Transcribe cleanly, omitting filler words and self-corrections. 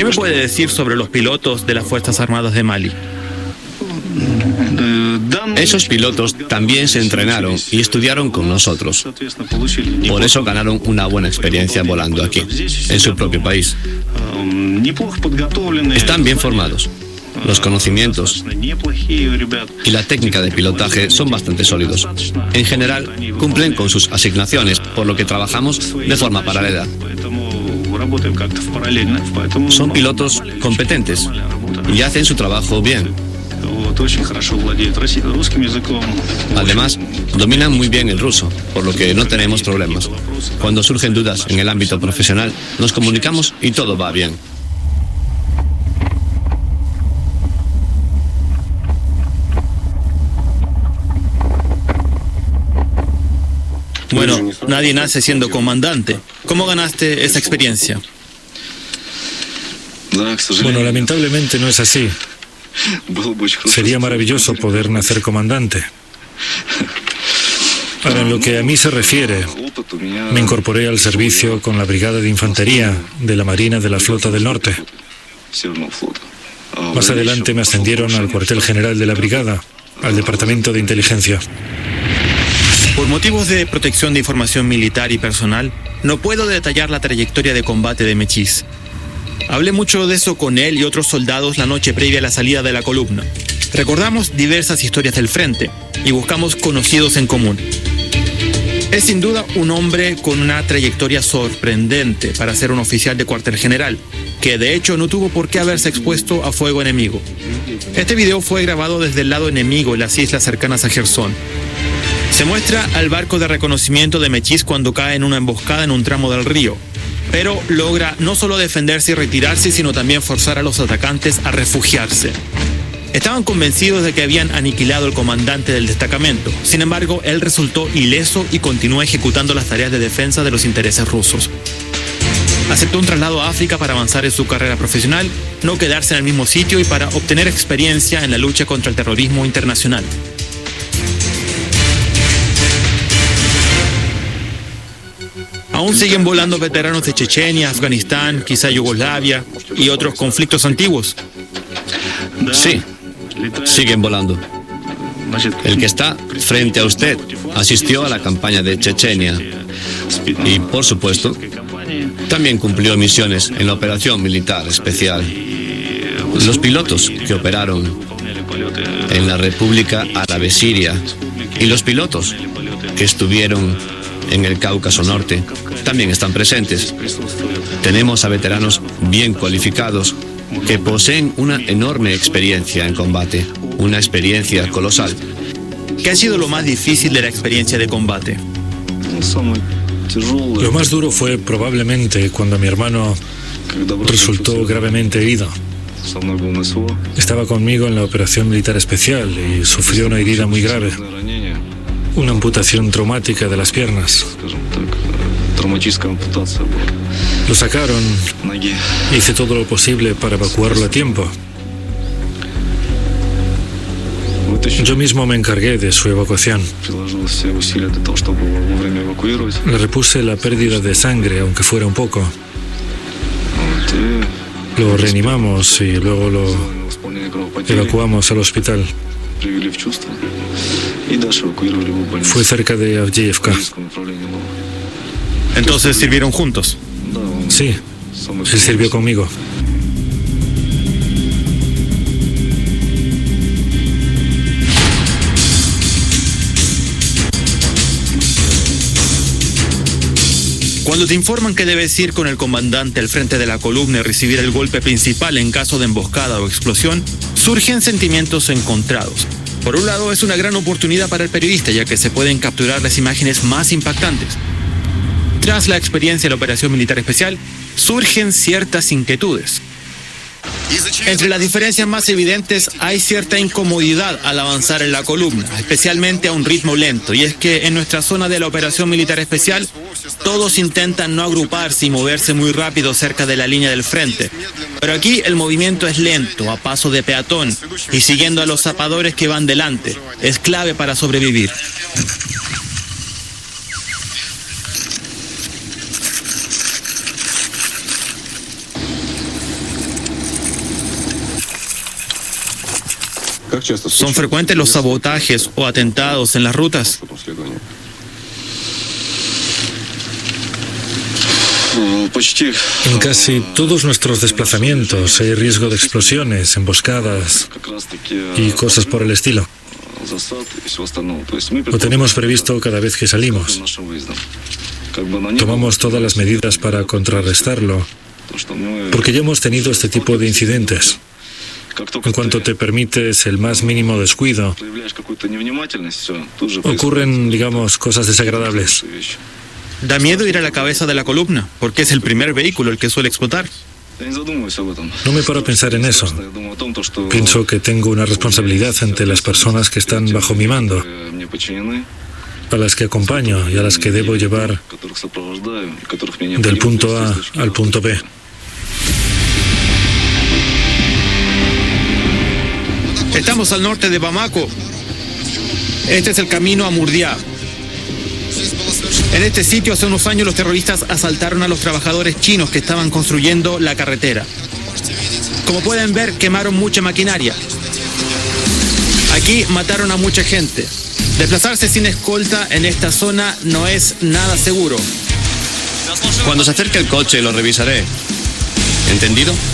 ¿Qué me puede decir sobre los pilotos de las Fuerzas Armadas de Mali? Esos pilotos también se entrenaron y estudiaron con nosotros. Por eso ganaron una buena experiencia volando aquí, en su propio país. Están bien formados. Los conocimientos y la técnica de pilotaje son bastante sólidos. En general, cumplen con sus asignaciones, por lo que trabajamos de forma paralela. Son pilotos competentes y hacen su trabajo bien. Además, dominan muy bien el ruso, por lo que no tenemos problemas. Cuando surgen dudas en el ámbito profesional, nos comunicamos y todo va bien. Bueno, nadie nace siendo comandante. ¿Cómo ganaste esa experiencia? Bueno, lamentablemente no es así. Sería maravilloso poder nacer comandante. Ahora, en lo que a mí se refiere, me incorporé al servicio con la Brigada de Infantería de la Marina de la Flota del Norte. Más adelante me ascendieron al cuartel general de la brigada, al Departamento de Inteligencia. Por motivos de protección de información militar y personal, no puedo detallar la trayectoria de combate de Mechís. Hablé mucho de eso con él y otros soldados la noche previa a la salida de la columna. Recordamos diversas historias del frente y buscamos conocidos en común. Es sin duda un hombre con una trayectoria sorprendente para ser un oficial de cuartel general, que de hecho no tuvo por qué haberse expuesto a fuego enemigo. Este video fue grabado desde el lado enemigo en las islas cercanas a Jersón. Se muestra al barco de reconocimiento de Mechís cuando cae en una emboscada en un tramo del río, pero logra no solo defenderse y retirarse, sino también forzar a los atacantes a refugiarse. Estaban convencidos de que habían aniquilado al comandante del destacamento. Sin embargo, él resultó ileso y continuó ejecutando las tareas de defensa de los intereses rusos. Aceptó un traslado a África para avanzar en su carrera profesional, no quedarse en el mismo sitio y para obtener experiencia en la lucha contra el terrorismo internacional. Aún siguen volando veteranos de Chechenia, Afganistán, quizá Yugoslavia y otros conflictos antiguos. Sí, siguen volando. El que está frente a usted asistió a la campaña de Chechenia y, por supuesto, también cumplió misiones en la operación militar especial. Los pilotos que operaron en la República Árabe Siria y los pilotos que estuvieron en el Cáucaso Norte también están presentes. Tenemos a veteranos bien cualificados que poseen una enorme experiencia en combate, una experiencia colosal. ¿Qué ha sido lo más difícil de la experiencia de combate? Lo más duro fue probablemente cuando mi hermano resultó gravemente herido. Estaba conmigo en la operación militar especial y sufrió una herida muy grave, una amputación traumática de las piernas. Lo sacaron, hice todo lo posible para evacuarlo a tiempo. Yo mismo me encargué de su evacuación. Le repuse la pérdida de sangre, aunque fuera un poco. Lo reanimamos y luego lo evacuamos al hospital. Fue cerca de Avdiivka. ¿Entonces sirvieron juntos? Sí, él sirvió conmigo. Cuando te informan que debes ir con el comandante al frente de la columna y recibir el golpe principal en caso de emboscada o explosión, surgen sentimientos encontrados. Por un lado, es una gran oportunidad para el periodista, ya que se pueden capturar las imágenes más impactantes. Tras la experiencia de la operación militar especial, surgen ciertas inquietudes. Entre las diferencias más evidentes hay cierta incomodidad al avanzar en la columna, especialmente a un ritmo lento, y es que en nuestra zona de la operación militar especial todos intentan no agruparse y moverse muy rápido cerca de la línea del frente, pero aquí el movimiento es lento, a paso de peatón y siguiendo a los zapadores que van delante. Es clave para sobrevivir. ¿Son frecuentes los sabotajes o atentados en las rutas? En casi todos nuestros desplazamientos hay riesgo de explosiones, emboscadas y cosas por el estilo. Lo tenemos previsto cada vez que salimos. Tomamos todas las medidas para contrarrestarlo, porque ya hemos tenido este tipo de incidentes. En cuanto te permites el más mínimo descuido, ocurren, digamos, cosas desagradables. Da miedo ir a la cabeza de la columna, porque es el primer vehículo el que suele explotar. No me paro a pensar en eso. Pienso que tengo una responsabilidad ante las personas que están bajo mi mando, a las que acompaño y a las que debo llevar del punto A al punto B. Estamos al norte de Bamako. Este es el camino a Murdia. En este sitio hace unos años los terroristas asaltaron a los trabajadores chinos que estaban construyendo la carretera. Como pueden ver, quemaron mucha maquinaria. Aquí mataron a mucha gente. Desplazarse sin escolta en esta zona no es nada seguro. Cuando se acerque el coche lo revisaré. ¿Entendido?